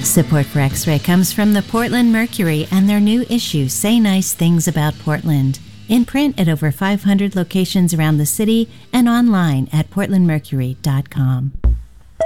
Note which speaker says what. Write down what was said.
Speaker 1: Support for X-Ray comes from the Portland Mercury and their new issue, Say Nice Things About Portland. In print at over 500 locations around the city and online at portlandmercury.com.